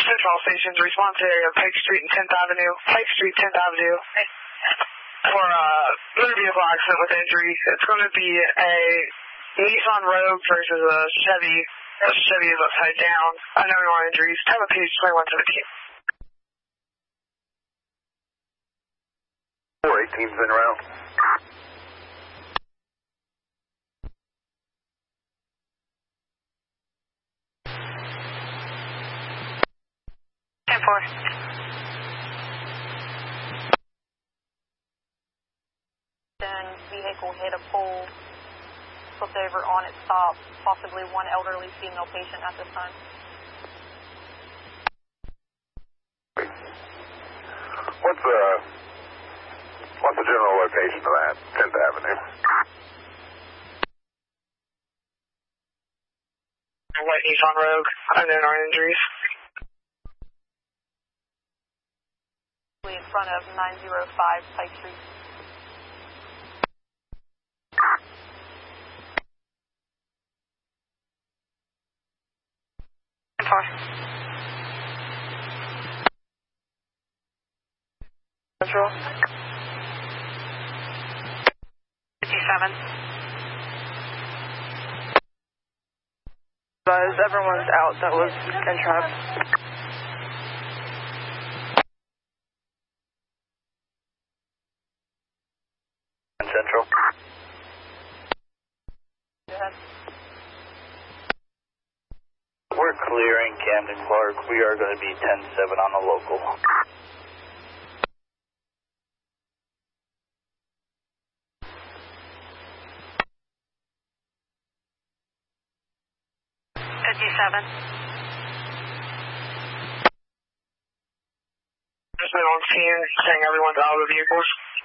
Central stations, response area, Pike Street and 10th Avenue. Pike Street, 10th Avenue. For a motor vehicle accident with injury, it's going to be a Nissan Rogue versus a Chevy. The Chevy is upside down. Unknown more injuries. Time of page 2117. 418's in route. 10-4. Then vehicle hit a pole, flipped over on its top, possibly one elderly female patient at this time. What's the general location of that, 10th Avenue? White Nissan Rogue, unknown more injuries. In front of 905 Pike Street. Central. 57. Buzz, everyone's out that was entrapped. Central. Go ahead. We're clearing Camden Clark. We are going to be 10-7 on the local. Just been on scene, saying everyone's out of the vehicles.